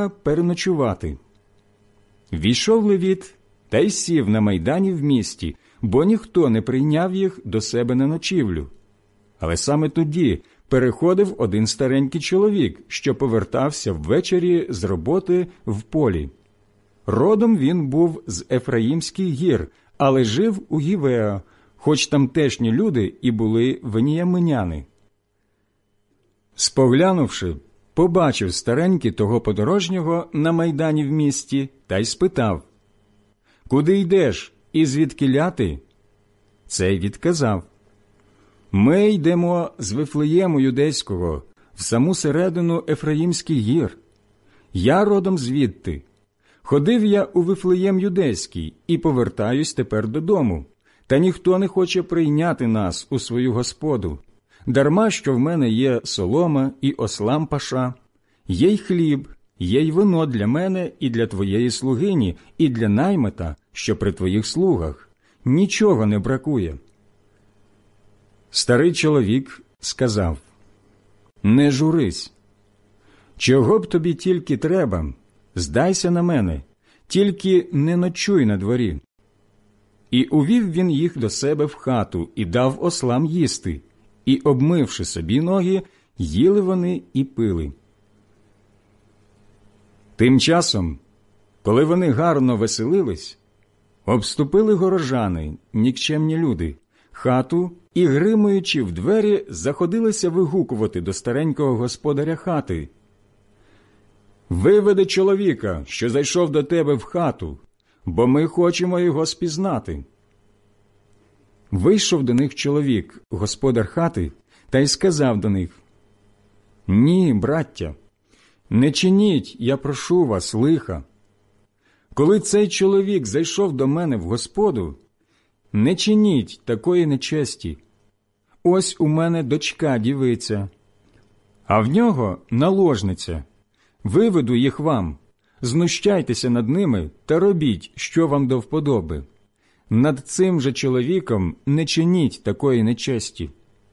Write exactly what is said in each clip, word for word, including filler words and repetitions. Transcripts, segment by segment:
міста переночувати. Війшов левіт та й сів на майдані в місті, бо ніхто не прийняв їх до себе на ночівлю. Але саме тоді переходив один старенький чоловік, що повертався ввечері з роботи в полі. Родом він був з Ефраїмських гір, але жив у Гівеа, хоч тамтешні люди і були веніяминяни. Споглянувши, побачив старенький того подорожнього на майдані в місті та й спитав: «Куди йдеш і звідкіля ти?» Цей відказав: «Ми йдемо з Вифлеєму юдейського в саму середину Ефраїмських гір. Я родом звідти. Ходив я у Вифлеєм юдейський і повертаюсь тепер додому, та ніхто не хоче прийняти нас у свою господу. Дарма, що в мене є солома і ослам паша, є й хліб, є й вино для мене і для твоєї слугині, і для наймита, що при твоїх слугах. Нічого не бракує». Старий чоловік сказав: «Не журись. Чого б тобі тільки треба, здайся на мене, тільки не ночуй на дворі». І увів він їх до себе в хату і дав ослам їсти, і, обмивши собі ноги, їли вони і пили. Тим часом, коли вони гарно веселились, обступили горожани, нікчемні люди, хату і, гримуючи в двері, заходилися вигукувати до старенького господаря хати: «Виведи чоловіка, що зайшов до тебе в хату, бо ми хочемо його спізнати». Вийшов до них чоловік, господар хати, та й сказав до них: «Ні, браття, не чиніть, я прошу вас, лиха. Коли цей чоловік зайшов до мене в господу, не чиніть такої нечесті. Ось у мене дочка дівиця, а в нього наложниця. Виведу їх вам, знущайтеся над ними та робіть, що вам до вподоби. Над цим же чоловіком не чиніть такої нечесті».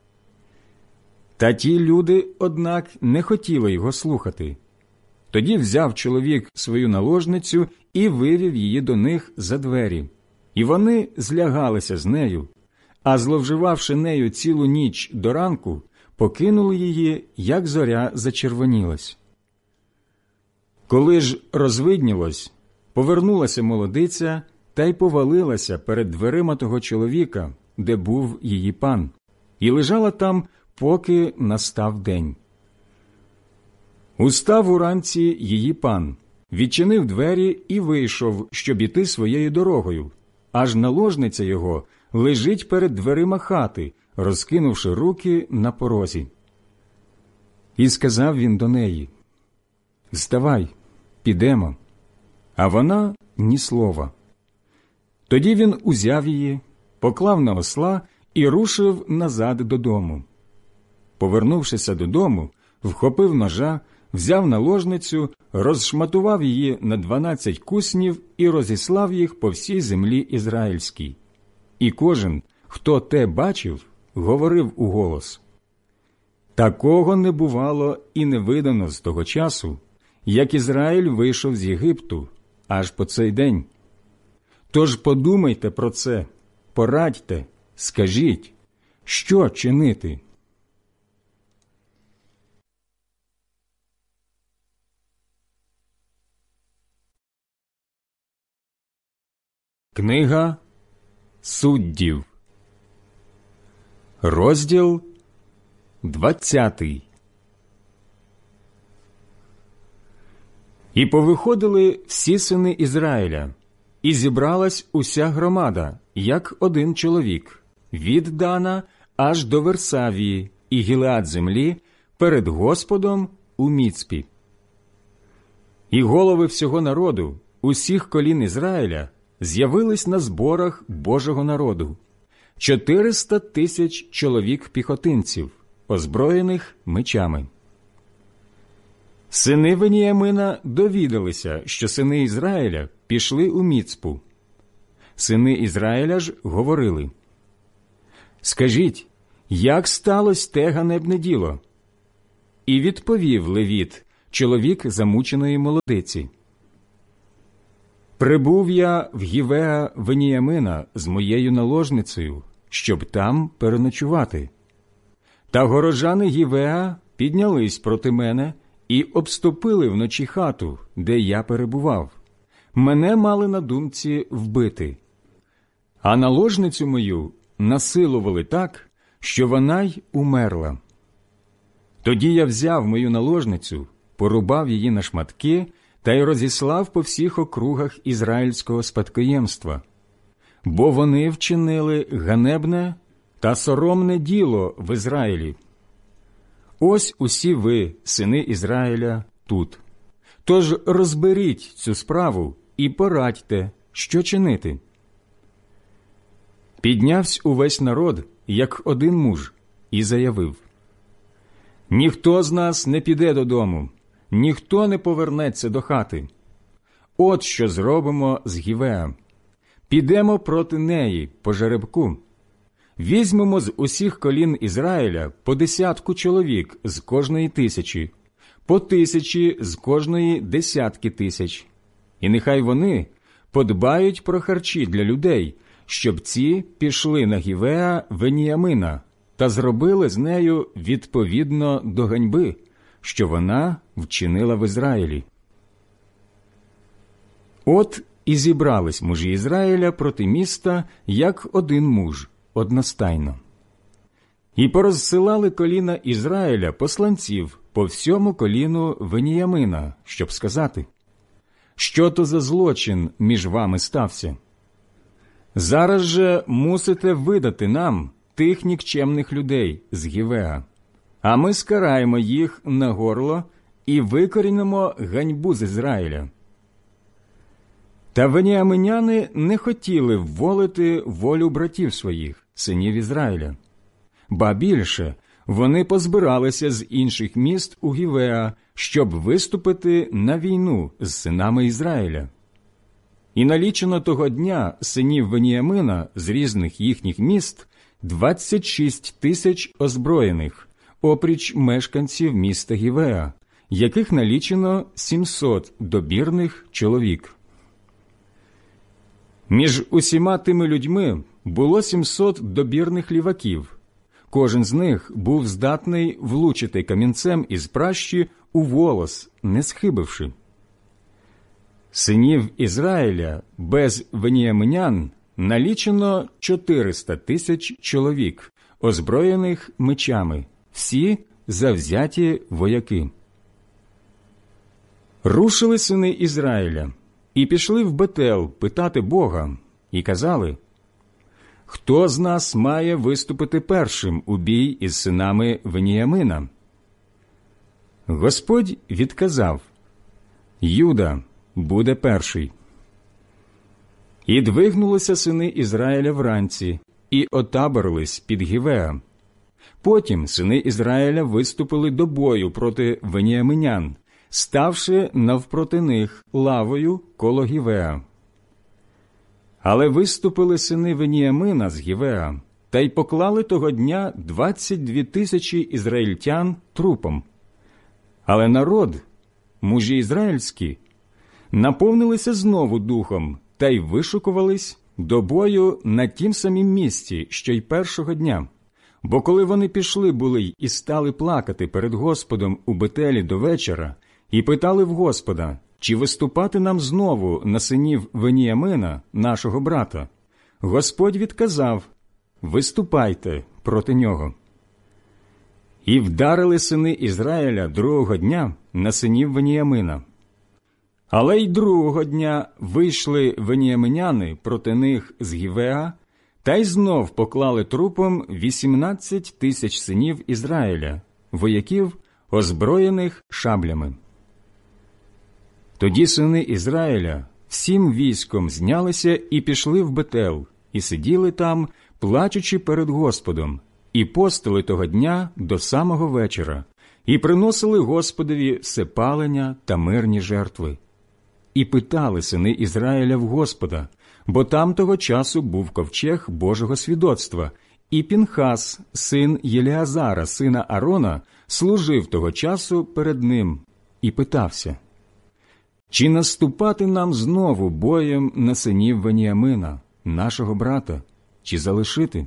Та ті люди, однак, не хотіли його слухати. Тоді взяв чоловік свою наложницю і вивів її до них за двері. І вони злягалися з нею, а зловживавши нею цілу ніч до ранку, покинули її, як зоря зачервонілась. Коли ж розвиднілось, повернулася молодиця та й повалилася перед дверима того чоловіка, де був її пан, і лежала там, поки настав день. Устав уранці її пан, відчинив двері і вийшов, щоб іти своєю дорогою, аж наложниця його лежить перед дверима хати, розкинувши руки на порозі. І сказав він до неї: «Вставай, підемо». А вона ні слова. Тоді він узяв її, поклав на осла і рушив назад додому. Повернувшися додому, вхопив ножа, взяв наложницю, розшматував її на дванадцять куснів і розіслав їх по всій землі ізраїльській. І кожен, хто те бачив, говорив уголос: «Такого не бувало і не видано з того часу, як Ізраїль вийшов з Єгипту, аж по цей день. Тож подумайте про це, порадьте, скажіть, що чинити». Книга Суддів, розділ двадцятий. І повиходили всі сини Ізраїля, і зібралась уся громада, як один чоловік, від Дана аж до Версавії і Гілеад землі, перед Господом у Міцпі. І голови всього народу, усіх колін Ізраїля, з'явились на зборах Божого народу, чотириста тисяч чоловік-піхотинців, озброєних мечами. Сини Веніямина довідалися, що сини Ізраїля пішли у Міцпу. Сини Ізраїля ж говорили: «Скажіть, як сталося те ганебне діло?» І відповів левіт, чоловік замученої молодиці. Прибув я в Гівеа Веніямина з моєю наложницею, щоб там переночувати. Та горожани Гівеа піднялись проти мене і обступили вночі хату, де я перебував. Мене мали на думці вбити. А наложницю мою насилували так, що вона й умерла. Тоді я взяв мою наложницю, порубав її на шматки та й розіслав по всіх округах ізраїльського спадкоємства, бо вони вчинили ганебне та соромне діло в Ізраїлі. Ось усі ви, сини Ізраїля, тут. Тож розберіть цю справу і порадьте, що чинити. Піднявсь увесь народ, як один муж, і заявив: ніхто з нас не піде додому, ніхто не повернеться до хати. От що зробимо з Гівеа. Підемо проти неї по жеребку. Візьмемо з усіх колін Ізраїля по десятку чоловік з кожної тисячі, по тисячі з кожної десятки тисяч. І нехай вони подбають про харчі для людей, щоб ці пішли на Гівеа Веніямина та зробили з нею відповідно до ганьби, що вона вчинила в Ізраїлі. От і зібрались мужі Ізраїля проти міста, як один муж, одностайно. І порозсилали коліна Ізраїля посланців по всьому коліну Веніямина, щоб сказати: що то за злочин між вами стався? Зараз же мусите видати нам тих нікчемних людей з Гівеа, а ми скараємо їх на горло і викорінимо ганьбу з Ізраїля. Та веніаминяни не хотіли вволити волю братів своїх, синів Ізраїля. Ба більше, вони позбиралися з інших міст у Гівеа, щоб виступити на війну з синами Ізраїля. І налічено того дня синів Веніямина з різних їхніх міст двадцять шість тисяч озброєних, опріч мешканців міста Гівеа, яких налічено сімсот добірних чоловік. Між усіма тими людьми було сімсот добірних ліваків. Кожен з них був здатний влучити камінцем із пращі у волос, не схибивши. Синів Ізраїля без веніаминян налічено чотириста тисяч чоловік, озброєних мечами, всі завзяті вояки. Рушили сини Ізраїля і пішли в Бетел питати Бога, і казали: хто з нас має виступити першим у бій із синами Веніямина? Господь відказав: Юда буде перший. І двигнулися сини Ізраїля вранці, і отаборились під Гівеа. Потім сини Ізраїля виступили до бою проти веніаминян, ставши навпроти них лавою коло Гівеа. Але виступили сини Веніямина з Гівеа, та й поклали того дня двадцять дві тисячі ізраїльтян трупом. Але народ, мужі ізраїльські, наповнилися знову духом та й вишукувались до бою на тім самім місці, що й першого дня. Бо коли вони пішли були й і стали плакати перед Господом у Бетелі до вечора, і питали в Господа, чи виступати нам знову на синів Веніямина, нашого брата, Господь відказав: виступайте проти нього. І вдарили сини Ізраїля другого дня на синів Веніямина. Але й другого дня вийшли веніаминяни проти них з Гівеа, та й знов поклали трупом вісімнадцять тисяч синів Ізраїля, вояків, озброєних шаблями. Тоді сини Ізраїля всім військом знялися і пішли в Бетел, і сиділи там, плачучи перед Господом, і постили того дня до самого вечора, і приносили Господові всепалення та мирні жертви. І питали сини Ізраїля в Господа, бо там того часу був ковчег Божого свідоцтва, і Пінхас, син Єліазара, сина Арона, служив того часу перед ним. і питався: «Чи наступати нам знову боєм на синів Веніамина, нашого брата, чи залишити?»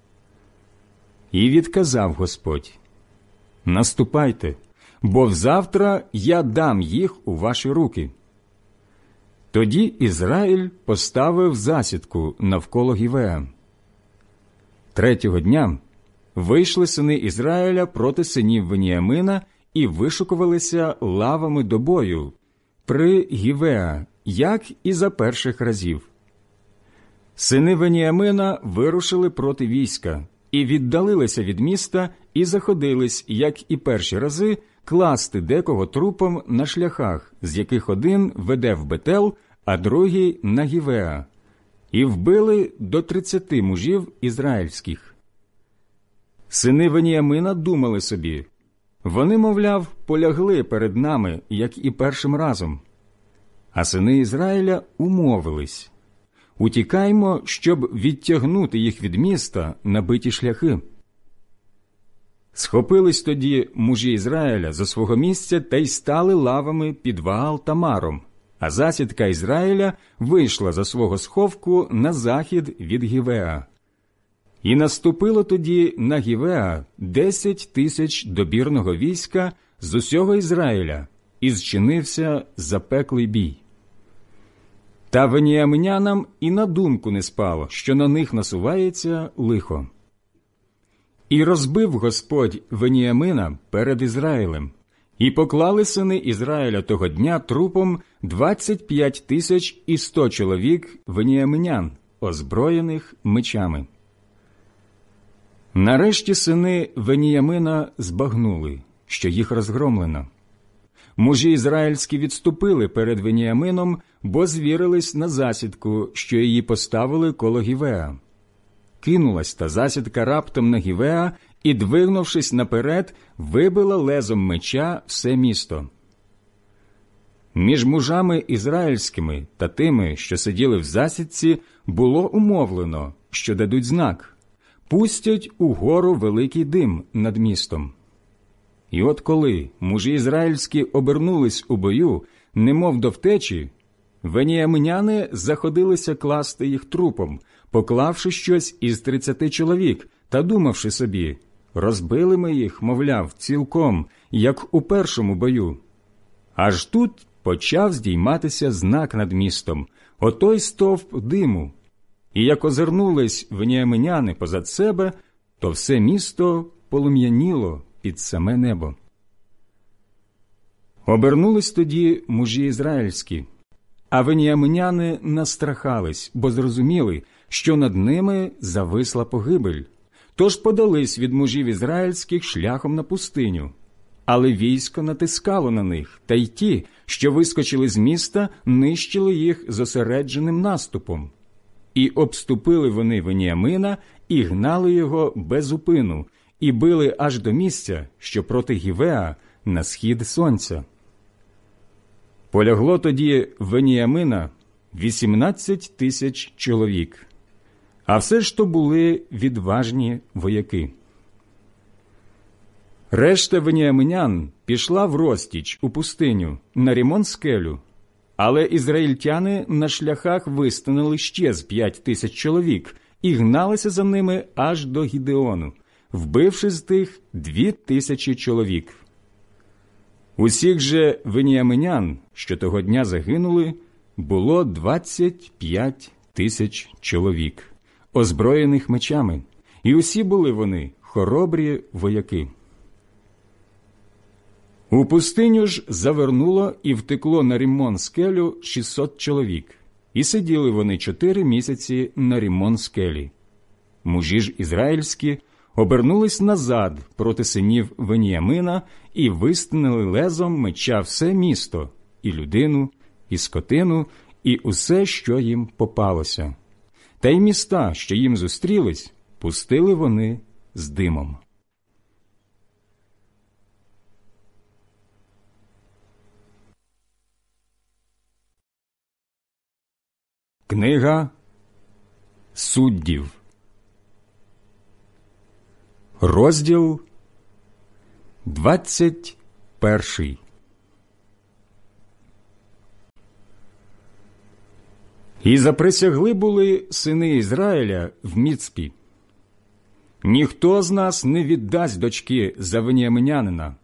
І відказав Господь: «Наступайте, бо взавтра я дам їх у ваші руки». Тоді Ізраїль поставив засідку навколо Гівеа. Третього дня вийшли сини Ізраїля проти синів Веніамина і вишукувалися лавами до бою при Гівеа, як і за перших разів. Сини Веніамина вирушили проти війська і віддалилися від міста і заходились, як і перші рази, класти декого трупом на шляхах, з яких один веде в Бетел, а другий – на Гівеа, і вбили до тридцяти мужів ізраїльських. Сини Веніамина думали собі: вони, мовляв, полягли перед нами, як і першим разом. А сини Ізраїля умовились: утікаймо, щоб відтягнути їх від міста на биті шляхи. Схопились тоді мужі Ізраїля за свого місця та й стали лавами під Ваал-Тамаром, а засідка Ізраїля вийшла за свого сховку на захід від Гівеа. І наступило тоді на Гівеа десять тисяч добірного війська з усього Ізраїля, і зчинився запеклий бій. Та веніаминянам і на думку не спало, що на них насувається лихо. І розбив Господь Веніамина перед Ізраїлем, і поклали сини Ізраїля того дня трупом двадцять п'ять тисяч і сто чоловік веніаминян, озброєних мечами. Нарешті сини Веніямина збагнули, що їх розгромлено. Мужі ізраїльські відступили перед Веніамином, бо звірились на засідку, що її поставили коло Гівеа. Кинулась та засідка раптом на Гівеа і, двигнувшись наперед, вибила лезом меча все місто. Між мужами ізраїльськими та тими, що сиділи в засідці, було умовлено, що дадуть знак: пустять угору великий дим над містом. І от коли мужі ізраїльські обернулись у бою, немов до втечі, веніаминяни заходилися класти їх трупом, поклавши щось із тридцяти чоловік та думавши собі: розбили ми їх, мовляв, цілком, як у першому бою. Аж тут почав здійматися знак над містом, отой стовп диму. І як озирнулись веніаминяни позад себе, то все місто полум'яніло під саме небо. Обернулись тоді мужі ізраїльські, а веніаминяни настрахались, бо зрозуміли, що над ними зависла погибель. Тож подались від мужів ізраїльських шляхом на пустиню. Але військо натискало на них, та й ті, що вискочили з міста, нищили їх зосередженим наступом. І обступили вони Веніамина, і гнали його без упину, і били аж до місця, що проти Гівеа, на схід сонця. Полягло тоді Веніамина вісімнадцять тисяч чоловік, а все ж то були відважні вояки. Решта веніаминян пішла в розтіч у пустиню на Рімон-скелю, але ізраїльтяни на шляхах вистанили ще з п'ять тисяч чоловік і гналися за ними аж до Гідеону, вбивши з тих дві тисячі чоловік. Усіх же веніаминян, що того дня загинули, було двадцять п'ять тисяч чоловік, озброєних мечами, і усі були вони хоробрі вояки. У пустиню ж завернуло і втекло на Рімон-скелю шістсот чоловік, і сиділи вони чотири місяці на Рімон-скелі. Мужі ж ізраїльські обернулись назад проти синів Веніамина і вистинили лезом меча все місто, і людину, і скотину, і усе, що їм попалося. Та й міста, що їм зустрілись, пустили вони з димом. Книга Суддів, розділ двадцять перший. І заприсягли були сини Ізраїля в Міцпі: ніхто з нас не віддасть дочки за веніаминянина.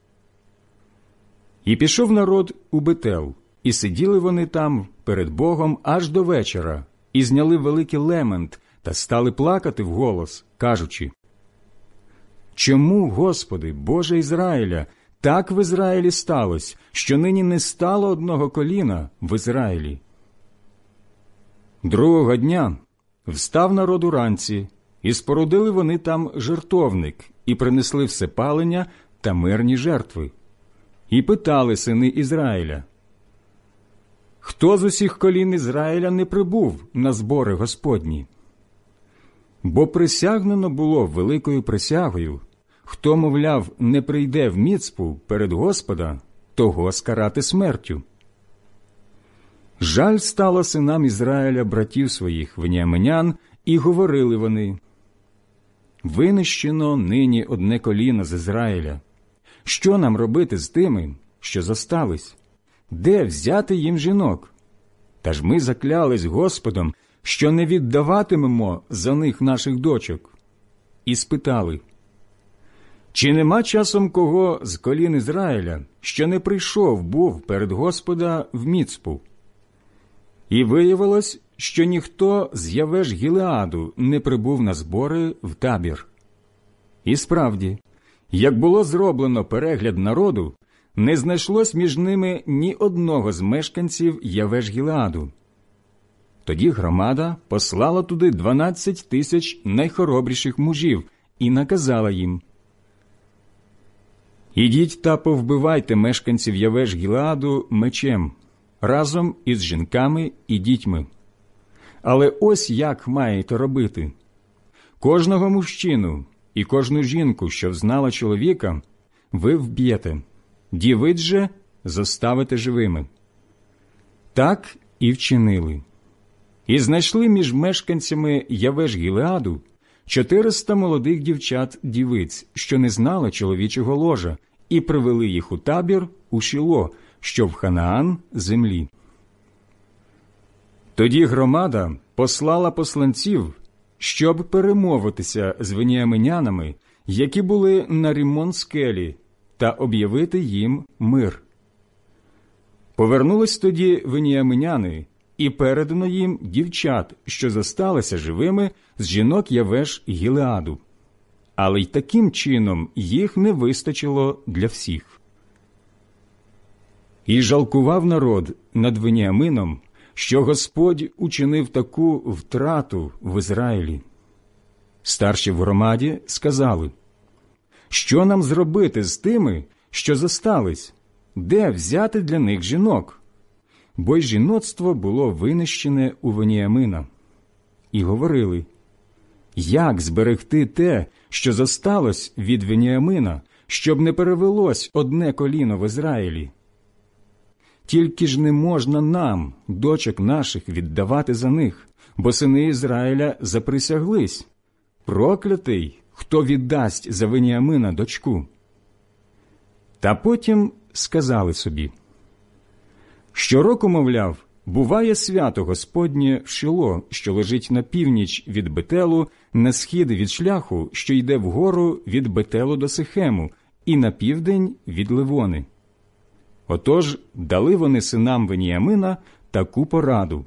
І пішов народ у Бетел, і сиділи вони там перед Богом аж до вечора, і зняли великий лемент, та стали плакати вголос, кажучи: «Чому, Господи, Боже Ізраїля, так в Ізраїлі сталося, що нині не стало одного коліна в Ізраїлі?» Другого дня встав народ уранці, і спорудили вони там жертовник, і принесли всепалення та мирні жертви. І питали сини Ізраїля: «Хто з усіх колін Ізраїля не прибув на збори Господні?» Бо присягнено було великою присягою: хто, мовляв, не прийде в Міцпу перед Господа, того скарати смертю. Жаль стало синам Ізраїля братів своїх веніаминян, і говорили вони: «Винищено нині одне коліно з Ізраїля. Що нам робити з тими, що зостались? Де взяти їм жінок? Та ж ми заклялись Господом, що не віддаватимемо за них наших дочок». І спитали: «Чи нема часом кого з колін Ізраїля, що не прийшов був перед Господа в Міцпу?» І виявилось, що ніхто з Явеш Гілеаду не прибув на збори в табір. І справді, як було зроблено перегляд народу, не знайшлось між ними ні одного з мешканців Явеш Гілеаду. Тоді громада послала туди дванадцять тисяч найхоробріших мужів і наказала їм: «Ідіть та повбивайте мешканців Явеш Гілеаду мечем, разом із жінками і дітьми. Але ось як маєте робити: кожного мужчину і кожну жінку, що взнала чоловіка, ви вб'єте, дівиць же зоставите живими». Так і вчинили. І знайшли між мешканцями Явеш Гілеаду чотириста молодих дівчат-дівиць, що не знали чоловічого ложа, і привели їх у табір у Шіло, що в Ханаан землі. Тоді громада послала посланців, щоб перемовитися з веніаминянами, які були на Ріммон-скелі, та об'явити їм мир. Повернулись тоді веніаминяни, і передано їм дівчат, що зосталися живими з жінок Явеш Гілеаду. Але й таким чином їх не вистачило для всіх. І жалкував народ над Веніамином, що Господь учинив таку втрату в Ізраїлі. Старші в громаді сказали: «Що нам зробити з тими, що зостались? Де взяти для них жінок?» Бо й жіноцтво було винищене у Веніамина. І говорили: «Як зберегти те, що зосталось від Веніамина, щоб не перевелось одне коліно в Ізраїлі? Тільки ж не можна нам, дочок наших, віддавати за них, бо сини Ізраїля заприсяглись: проклятий, хто віддасть за Веніамина дочку». Та потім сказали собі: «Щороку, мовляв, буває свято Господнє в Шило, що лежить на північ від Бетелу, на схід від шляху, що йде вгору від Бетелу до Сихему, і на південь від Ливони». Отож дали вони синам Веніамина таку пораду: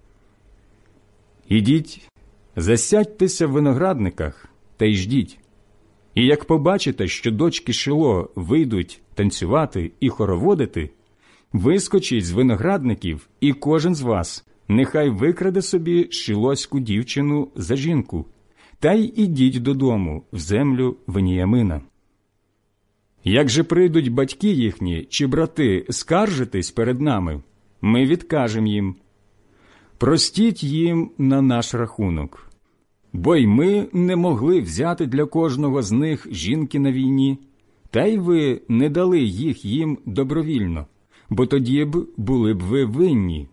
«Ідіть, засядьтеся в виноградниках та й ждіть. І як побачите, що дочки Шило вийдуть танцювати і хороводити, вискочіть з виноградників, і кожен з вас нехай викраде собі шилоську дівчину за жінку, та й ідіть додому в землю Веніамина. Як же прийдуть батьки їхні чи брати скаржитись перед нами, ми відкажемо їм: простіть їм на наш рахунок. Бо й ми не могли взяти для кожного з них жінки на війні, та й ви не дали їх їм добровільно, бо тоді б були б ви винні».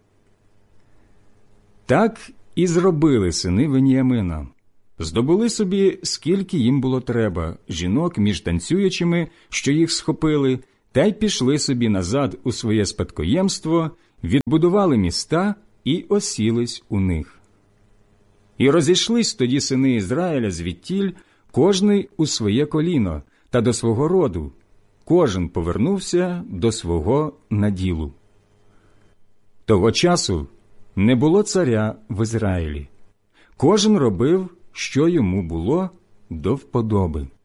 Так і зробили сини Веніамина. Здобули собі, скільки їм було треба, жінок між танцюючими, що їх схопили, та й пішли собі назад у своє спадкоємство, відбудували міста і осілись у них. І розійшлись тоді сини Ізраїля звідтіль, кожний у своє коліно та до свого роду, кожен повернувся до свого наділу. Того часу не було царя в Ізраїлі. Кожен робив, що йому було до вподоби.